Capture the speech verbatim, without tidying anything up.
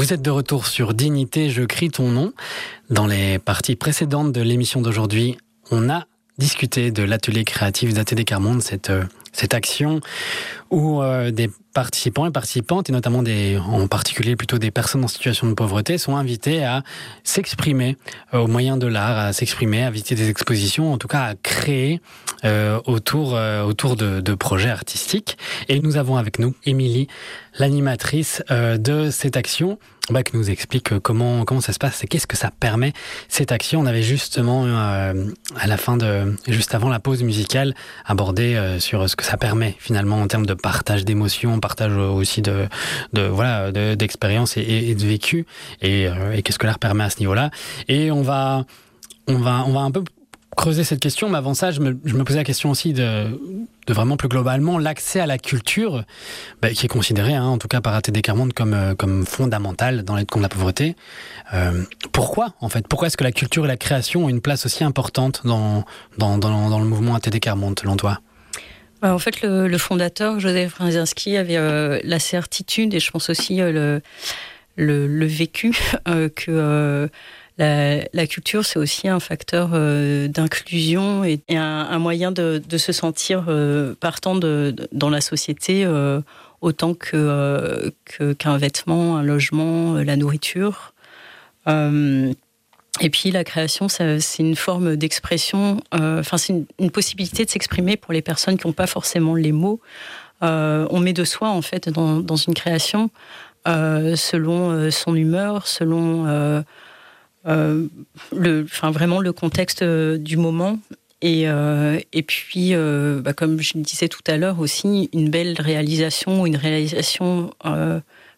Vous êtes de retour sur Dignité, je crie ton nom. Dans les parties précédentes de l'émission d'aujourd'hui, on a discuté de l'atelier créatif d'A T D Quart Monde, cette, cette action où euh, des participants et participantes, et notamment des, en particulier plutôt des personnes en situation de pauvreté, sont invités à s'exprimer euh, au moyen de l'art, à s'exprimer, à visiter des expositions, en tout cas à créer euh, autour, euh, autour de, de projets artistiques. Et nous avons avec nous Émilie, l'animatrice euh, de cette action, bah, qui nous explique comment, comment ça se passe et qu'est-ce que ça permet, cette action. On avait justement, euh, à la fin de, juste avant la pause musicale, abordé euh, sur ce que ça permet finalement en termes de partage d'émotions, partage aussi de, de voilà, de, d'expériences et, et de vécu, et, euh, et qu'est-ce que l'art permet à ce niveau-là. Et on va, on va, on va un peu creuser cette question, mais avant ça, je me, je me posais la question aussi de, de vraiment plus globalement l'accès à la culture, bah, qui est considéré, hein, en tout cas par A T D Quart Monde, comme, comme fondamental dans l'aide contre la pauvreté. Euh, pourquoi, en fait Pourquoi est-ce que la culture et la création ont une place aussi importante dans, dans, dans, dans le mouvement A T D Quart Monde, selon toi ? En fait, le, le fondateur, Joseph Brzezinski, avait euh, la certitude, et je pense aussi euh, le, le, le vécu, euh, que... Euh, La, la culture, c'est aussi un facteur euh, d'inclusion et, et un, un moyen de, de se sentir euh, partant de, de, dans la société euh, autant que, euh, que, qu'un vêtement, un logement, euh, la nourriture. Euh, et puis la création, ça, c'est une forme d'expression, enfin euh, c'est une, une possibilité de s'exprimer pour les personnes qui n'ont pas forcément les mots. Euh, on met de soi en fait dans, dans une création euh, selon euh, son humeur, selon... Euh, Euh, le, enfin vraiment le contexte euh, du moment et, euh, et puis euh, bah, comme je le disais tout à l'heure aussi une belle réalisation, une réalisation euh,